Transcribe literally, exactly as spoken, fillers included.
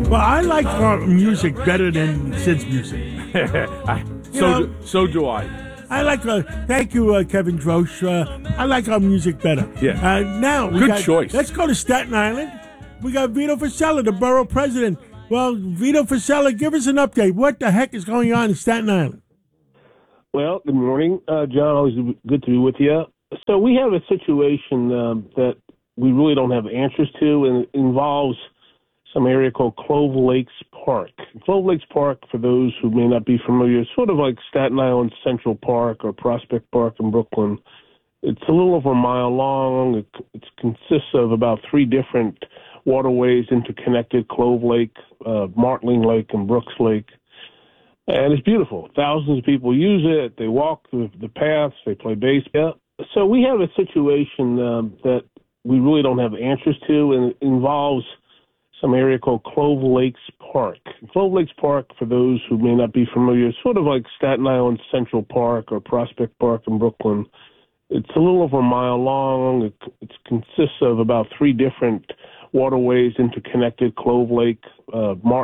Well, I like uh, music better than Sid's music. I, You so know- do, so do I. I like. Uh, thank you, uh, Kevin Drosch. Uh, I like our music better. Yeah. Uh, now we Good got, choice. Let's go to Staten Island. We got Vito Fasella, the borough president. Well, Vito Fasella, give us an update. What the heck is going on in Staten Island? Well, good morning, uh, John. Always good to be with you. So we have a situation um, that we really don't have answers to, and it involves some area called Clove Lakes Park. Clove Lakes Park, for those who may not be familiar, is sort of like Staten Island Central Park or Prospect Park in Brooklyn. It's a little over a mile long. It, it consists of about three different waterways interconnected: Clove Lake, uh, Martling Lake, and Brooks Lake. And it's beautiful. Thousands of people use it. They walk the, the paths. They play baseball. So we have a situation um, that we really don't have answers to, and it involves some area called Clove Lakes Park. Clove Lakes Park, for those who may not be familiar, is sort of like Staten Island Central Park or Prospect Park in Brooklyn. It's a little over a mile long. It, it consists of about three different waterways interconnected: Clove Lake, uh, Martin